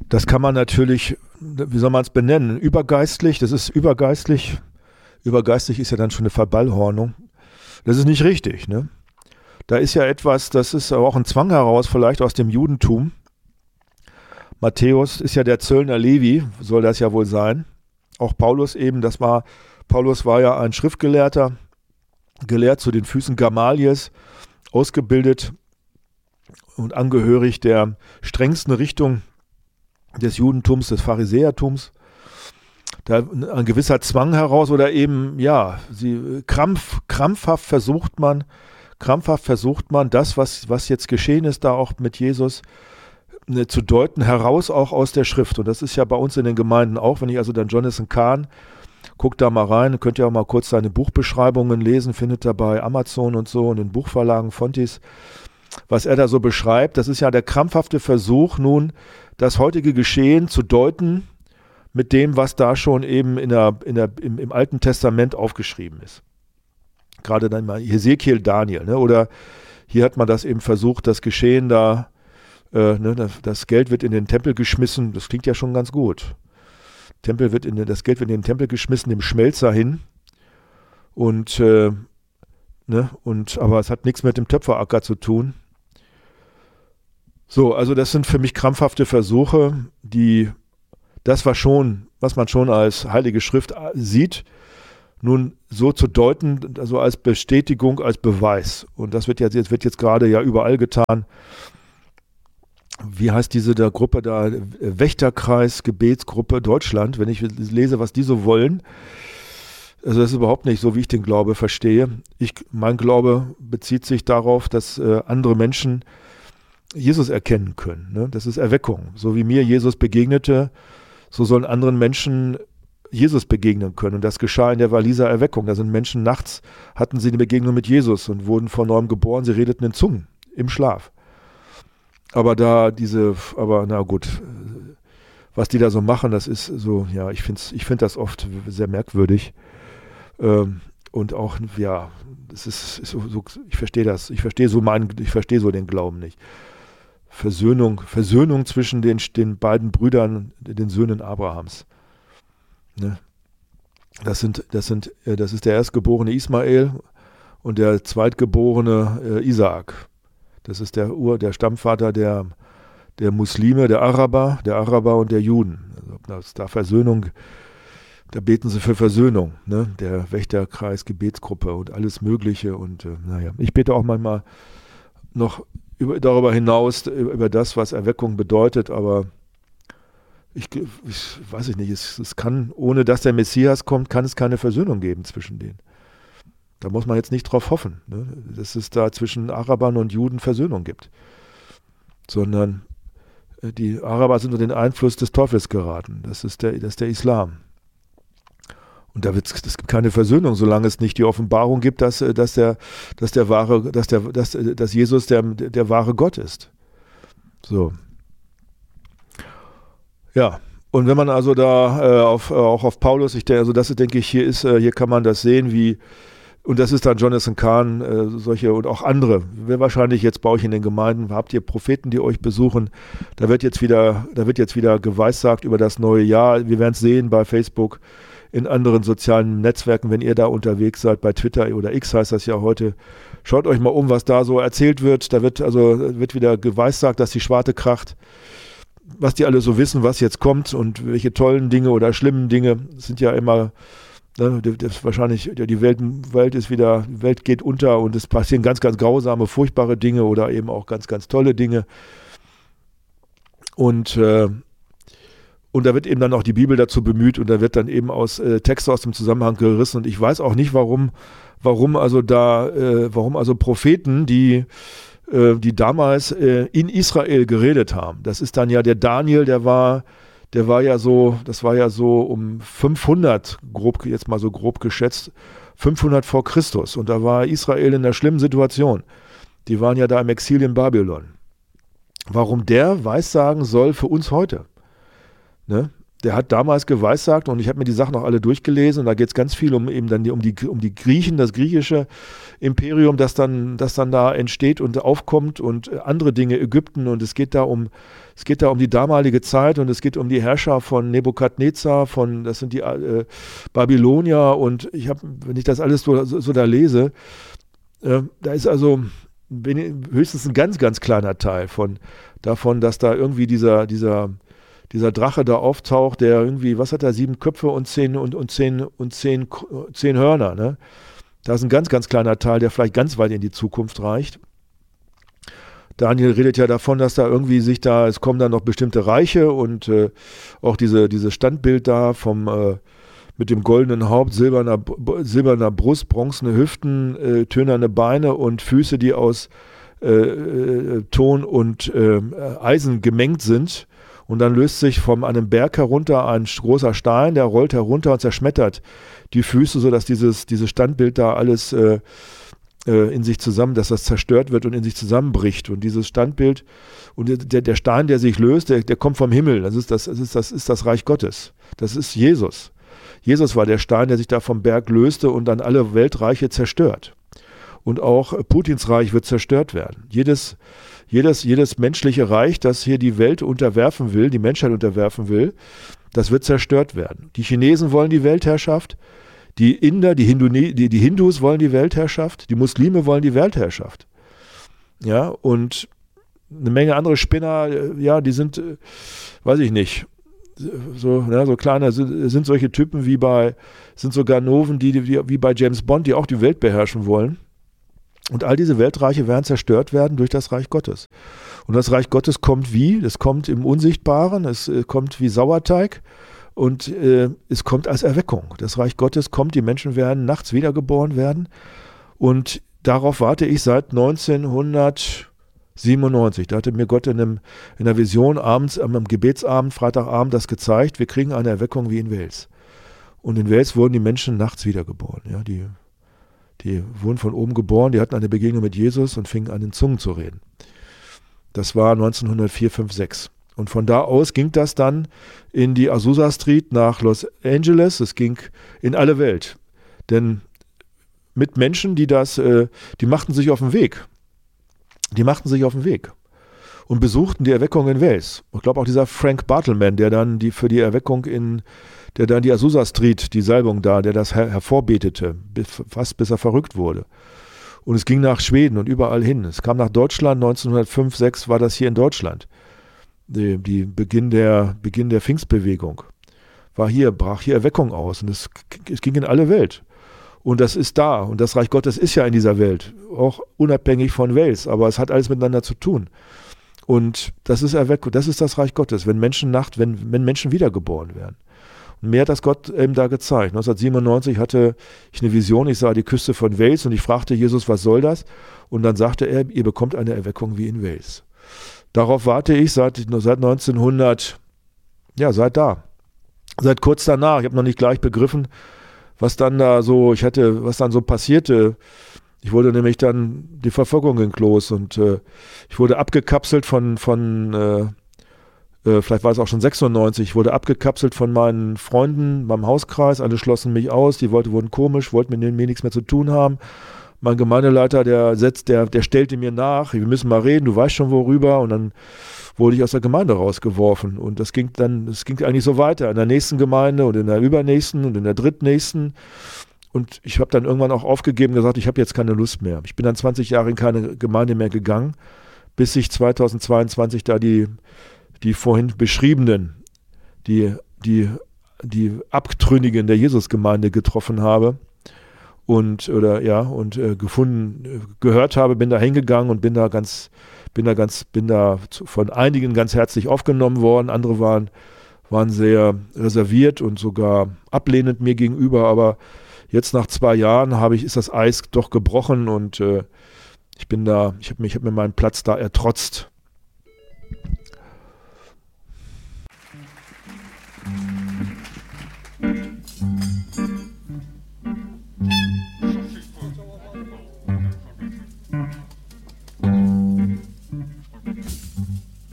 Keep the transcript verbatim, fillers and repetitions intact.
Das kann man natürlich, wie soll man es benennen, übergeistlich, das ist übergeistlich, übergeistlich ist ja dann schon eine Verballhornung. Das ist nicht richtig, ne? Da ist ja etwas, das ist auch ein Zwang heraus, vielleicht aus dem Judentum. Matthäus ist ja der Zöllner Levi, soll das ja wohl sein. Auch Paulus eben, das war, Paulus war ja ein Schriftgelehrter, gelehrt zu den Füßen Gamaliels, ausgebildet und angehörig der strengsten Richtung des Judentums, des Pharisäertums. Da ein gewisser Zwang heraus oder eben, ja, sie, krampf, krampfhaft versucht man, krampfhaft versucht man, das, was, was jetzt geschehen ist, da auch mit Jesus ne, zu deuten, heraus auch aus der Schrift. Und das ist ja bei uns in den Gemeinden auch, wenn ich also dann Jonathan Cahn, guckt da mal rein, könnt ihr auch mal kurz seine Buchbeschreibungen lesen, findet ihr bei Amazon und so und den Buchverlagen Fontis, was er da so beschreibt. Das ist ja der krampfhafte Versuch, nun das heutige Geschehen zu deuten mit dem, was da schon eben in der, in der, im, im Alten Testament aufgeschrieben ist. Gerade dann mal Hesekiel, Daniel, ne? Oder hier hat man das eben versucht, das Geschehen da, äh, ne, das Geld wird in den Tempel geschmissen, das klingt ja schon ganz gut. Tempel wird in den, das Geld wird in den Tempel geschmissen, dem Schmelzer hin. Und, äh, ne, und, aber es hat nichts mit dem Töpferacker zu tun. So, also das sind für mich krampfhafte Versuche, die das war schon, was man schon als Heilige Schrift sieht, nun so zu deuten, also als Bestätigung, als Beweis. Und das wird jetzt, jetzt wird jetzt gerade ja überall getan. Wie heißt diese der Gruppe da? Wächterkreis, Gebetsgruppe Deutschland. Wenn ich lese, was die so wollen, also das ist überhaupt nicht so, wie ich den Glaube verstehe. Ich, mein Glaube bezieht sich darauf, dass äh, andere Menschen Jesus erkennen können. Ne? Das ist Erweckung. So wie mir Jesus begegnete, so sollen anderen Menschen Jesus begegnen können. Und das geschah in der Walliser Erweckung. Da sind Menschen nachts, hatten sie eine Begegnung mit Jesus und wurden von neuem geboren. Sie redeten in Zungen im Schlaf. Aber da diese, aber na gut, was die da so machen, das ist so, ja, ich finde ich find das oft sehr merkwürdig. Ähm, und auch, ja, das ist, ist so, so, ich verstehe das, ich verstehe so meinen, ich verstehe so den Glauben nicht. Versöhnung, Versöhnung zwischen den, den beiden Brüdern, den Söhnen Abrahams. Ne? Das sind, das sind, das ist der erstgeborene Ismael und der zweitgeborene äh, Isaak. Das ist der Ur, der Stammvater der, der Muslime, der Araber, der Araber und der Juden. Also, das ist da Versöhnung, da beten sie für Versöhnung, ne? Der Wächterkreis, Gebetsgruppe und alles Mögliche. Und äh, naja, ich bete auch manchmal noch über, darüber hinaus, über das, was Erweckung bedeutet, aber Ich, ich weiß ich nicht, es, es kann, ohne dass der Messias kommt, kann es keine Versöhnung geben zwischen denen. Da muss man jetzt nicht drauf hoffen, ne, dass es da zwischen Arabern und Juden Versöhnung gibt. Sondern äh, die Araber sind unter den Einfluss des Teufels geraten. Das ist der, das ist der Islam. Und da wird's, es gibt keine Versöhnung, solange es nicht die Offenbarung gibt, dass, dass, der, dass, der wahre, dass, der, dass, dass Jesus der, der wahre Gott ist. So. Ja, und wenn man also da äh, auf, äh, auch auf Paulus, ich denke, also das denke ich, hier ist, äh, hier kann man das sehen, wie, und das ist dann Jonathan Cahn, äh, solche und auch andere. Wer wahrscheinlich jetzt bei euch in den Gemeinden, habt ihr Propheten, die euch besuchen, da wird jetzt wieder, da wird jetzt wieder geweissagt über das neue Jahr. Wir werden es sehen bei Facebook, in anderen sozialen Netzwerken, wenn ihr da unterwegs seid, bei Twitter oder X heißt das ja heute. Schaut euch mal um, was da so erzählt wird. Da wird also wird wieder geweissagt, dass die Schwarte kracht. Was die alle so wissen, was jetzt kommt und welche tollen Dinge oder schlimmen Dinge, das sind ja immer, ne, das wahrscheinlich, die Welt, Welt ist wieder, die Welt geht unter und es passieren ganz, ganz grausame, furchtbare Dinge oder eben auch ganz, ganz tolle Dinge. Und, äh, und da wird eben dann auch die Bibel dazu bemüht und da wird dann eben aus äh, Texte aus dem Zusammenhang gerissen und ich weiß auch nicht, warum, warum also da, äh, warum also Propheten, die die damals äh, in Israel geredet haben. Das ist dann ja der Daniel, der war, der war ja so, das war ja so um fünfhundert, grob, jetzt mal so grob geschätzt, fünfhundert vor Christus. Und da war Israel in einer schlimmen Situation. Die waren ja da im Exil in Babylon. Warum der Weissagen soll für uns heute? Ne? der hat damals geweissagt, und ich habe mir die Sachen auch alle durchgelesen, und da geht es ganz viel um eben dann die, um die um die Griechen, das griechische Imperium, das dann, das dann da entsteht und aufkommt, und andere Dinge, Ägypten, und es geht da um, es geht da um die damalige Zeit, und es geht um die Herrscher von Nebukadnezar, von, das sind die äh, Babylonier, und ich habe, wenn ich das alles so, so, so da lese, äh, da ist also höchstens ein ganz, ganz kleiner Teil von davon, dass da irgendwie dieser, dieser dieser Drache da auftaucht, der irgendwie, was hat er, sieben Köpfe und zehn und, und zehn und zehn, zehn Hörner, ne? Da ist ein ganz, ganz kleiner Teil, der vielleicht ganz weit in die Zukunft reicht. Daniel redet ja davon, dass da irgendwie sich da, es kommen dann noch bestimmte Reiche, und äh, auch diese, dieses Standbild da vom äh, mit dem goldenen Haupt, silberner, silberner Brust, bronzene Hüften, äh, tönerne Beine und Füße, die aus äh, äh, Ton und äh, Eisen gemengt sind. Und dann löst sich von einem Berg herunter ein großer Stein, der rollt herunter und zerschmettert die Füße, sodass dieses, dieses Standbild da alles äh, äh, in sich zusammen, dass das zerstört wird und in sich zusammenbricht. Und dieses Standbild und der, der Stein, der sich löst, der, der kommt vom Himmel. Das ist das, das ist das ist das Reich Gottes. Das ist Jesus. Jesus war der Stein, der sich da vom Berg löste und dann alle Weltreiche zerstört. Und auch Putins Reich wird zerstört werden. Jedes Jedes, jedes menschliche Reich, das hier die Welt unterwerfen will, die Menschheit unterwerfen will, das wird zerstört werden. Die Chinesen wollen die Weltherrschaft, die Inder, die, Hindu, die, die Hindus wollen die Weltherrschaft, die Muslime wollen die Weltherrschaft. Ja, und eine Menge andere Spinner, ja, die sind, weiß ich nicht, so, ja, so kleine, sind, sind solche Typen wie bei, sind so Ganoven, die, die wie bei James Bond, die auch die Welt beherrschen wollen. Und all diese Weltreiche werden zerstört werden durch das Reich Gottes. Und das Reich Gottes kommt wie? Es kommt im Unsichtbaren, es äh, kommt wie Sauerteig, und äh, es kommt als Erweckung. Das Reich Gottes kommt, die Menschen werden nachts wiedergeboren werden, und darauf warte ich seit neunzehnhundertsiebenundneunzig. Da hatte mir Gott in, einem, in einer Vision abends, am Gebetsabend, Freitagabend das gezeigt, wir kriegen eine Erweckung wie in Wales. Und in Wales wurden die Menschen nachts wiedergeboren, ja, die Die wurden von oben geboren, die hatten eine Begegnung mit Jesus und fingen an, in Zungen zu reden. Das war neunzehnhundertvier, fünf, sechs. Und von da aus ging das dann in die Azusa Street nach Los Angeles. Es ging in alle Welt. Denn mit Menschen, die das, äh, die machten sich auf den Weg. Die machten sich auf den Weg und besuchten die Erweckung in Wales. Ich glaube auch dieser Frank Bartleman, der dann die für die Erweckung in der dann die Azusa Street, die Salbung da, der das her- hervorbetete, fast bis er verrückt wurde. Und es ging nach Schweden und überall hin. Es kam nach Deutschland, neunzehnhundertfünf, sechs war das hier in Deutschland. Die, die Beginn der, Beginn der Pfingstbewegung war hier, brach hier Erweckung aus. Und es, es ging in alle Welt. Und das ist da. Und das Reich Gottes ist ja in dieser Welt, auch unabhängig von Wales. Aber es hat alles miteinander zu tun. Und das ist Erweckung, das ist das Reich Gottes, wenn Menschen Nacht, wenn, wenn Menschen wiedergeboren werden. Und mir hat das Gott eben da gezeigt. neunzehnhundertsiebenundneunzig hatte ich eine Vision, ich sah die Küste von Wales und ich fragte Jesus, was soll das? Und dann sagte er, ihr bekommt eine Erweckung wie in Wales. Darauf warte ich seit, seit neunzehnhundert, ja, seit da. Seit kurz danach. Ich habe noch nicht gleich begriffen, was dann da so, ich hatte, was dann so passierte. Ich wurde nämlich dann, die Verfolgung ging los, und äh, ich wurde abgekapselt von, von äh, äh, vielleicht war es auch schon sechsundneunzig, ich wurde abgekapselt von meinen Freunden beim Hauskreis, alle schlossen mich aus, die Leute wurden komisch, wollten mit mir nichts mehr zu tun haben. Mein Gemeindeleiter, der setzt, der, der stellte mir nach, wir müssen mal reden, du weißt schon worüber, und dann wurde ich aus der Gemeinde rausgeworfen, und das ging dann, das ging eigentlich so weiter, in der nächsten Gemeinde und in der übernächsten und in der drittnächsten. Und ich habe dann irgendwann auch aufgegeben, gesagt, ich habe jetzt keine Lust mehr. Ich bin dann zwanzig Jahre in keine Gemeinde mehr gegangen, bis ich zweitausendzweiundzwanzig da die, die vorhin beschriebenen, die, die, die Abtrünnigen der Jesusgemeinde getroffen habe und oder ja und äh, gefunden, gehört habe, bin da hingegangen und bin da ganz, bin da ganz, bin da zu, von einigen ganz herzlich aufgenommen worden. Andere waren, waren sehr reserviert und sogar ablehnend mir gegenüber, aber jetzt nach zwei Jahren habe ich, ist das Eis doch gebrochen, und äh, ich bin da, ich habe mir, ich hab mir meinen Platz da ertrotzt.